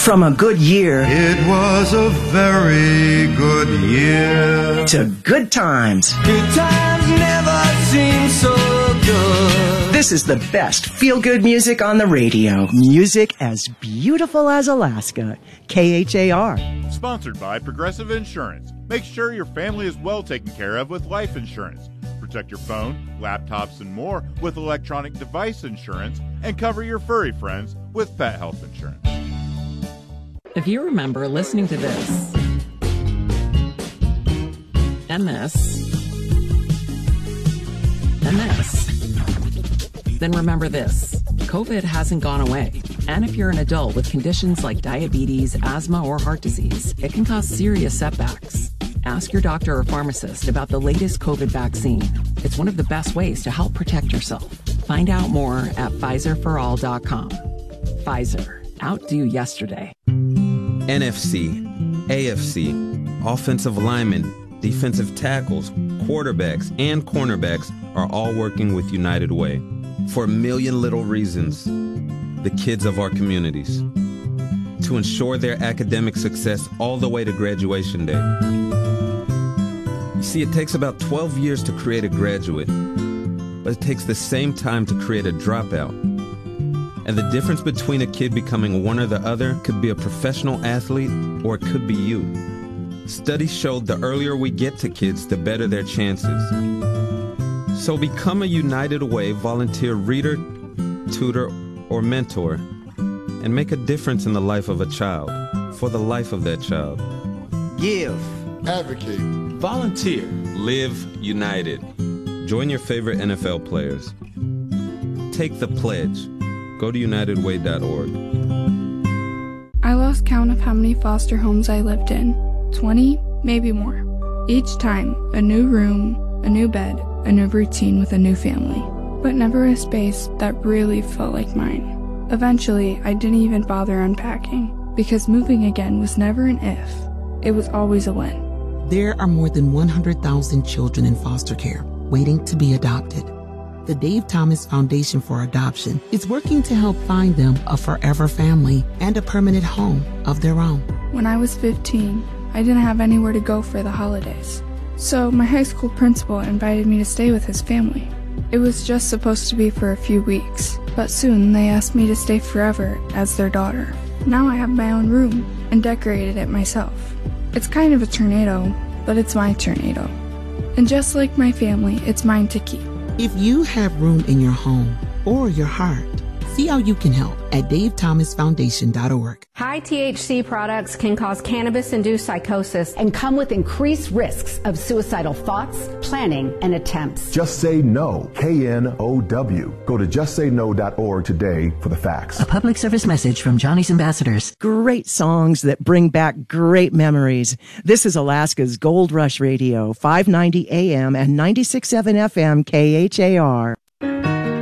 From a good year. It was a very good year. To good times. Good times never seem so good. This is the best feel-good music on the radio. Music as beautiful as Alaska. KHAR. Sponsored by Progressive Insurance. Make sure your family is well taken care of with life insurance. Protect your phone, laptops, and more with electronic device insurance, and cover your furry friends with pet health insurance. If you remember listening to this, and this, and this, then remember this. COVID hasn't gone away. And if you're an adult with conditions like diabetes, asthma, or heart disease, it can cause serious setbacks. Ask your doctor or pharmacist about the latest COVID vaccine. It's one of the best ways to help protect yourself. Find out more at PfizerForAll.com. Pfizer. Outdo yesterday. NFC, AFC, offensive linemen, defensive tackles, quarterbacks, and cornerbacks are all working with United Way for a million little reasons. The kids of our communities, to ensure their academic success all the way to graduation day. You see, it takes about 12 years to create a graduate, but it takes the same time to create a dropout. And the difference between a kid becoming one or the other could be a professional athlete, or it could be you. Studies showed the earlier we get to kids, the better their chances. So become a United Way volunteer reader, tutor, or mentor, and make a difference in the life of a child, for the life of that child. Give. Advocate. Volunteer. Live United. Join your favorite NFL players. Take the pledge. Go to UnitedWay.org. I lost count of how many foster homes I lived in. 20, maybe more. Each time, a new room, a new bed, a new routine with a new family. But never a space that really felt like mine. Eventually, I didn't even bother unpacking, because moving again was never an if. It was always a when. There are more than 100,000 children in foster care waiting to be adopted. The Dave Thomas Foundation for Adoption is working to help find them a forever family and a permanent home of their own. When I was 15, I didn't have anywhere to go for the holidays. So my high school principal invited me to stay with his family. It was just supposed to be for a few weeks, but soon they asked me to stay forever as their daughter. Now I have my own room and decorated it myself. It's kind of a tornado, but it's my tornado. And just like my family, it's mine to keep. If you have room in your home or your heart, see how you can help at davethomasfoundation.org. High THC products can cause cannabis-induced psychosis and come with increased risks of suicidal thoughts, planning, and attempts. Just Say No, KNOW. Go to justsayno.org today for the facts. A public service message from Johnny's Ambassadors. Great songs that bring back great memories. This is Alaska's Gold Rush Radio, 590 AM and 96.7 FM KHAR.